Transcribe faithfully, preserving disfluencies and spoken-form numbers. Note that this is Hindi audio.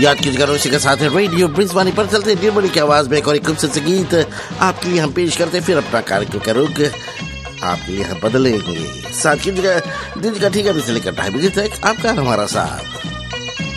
याद कीजिएगा उसी के साथ रेडियो ब्रिजवानी पर चलते निर्मली की आवाज में एक और खूबसूरत गीत आपके लिए हम पेश करते, फिर अपना कार्यक्रम का रुख आपके लिए हम बदलेंगे। साथ कीजिएगा दिन का ठीक है से लेकर ढाई बजे तक आपका हमारा साथ।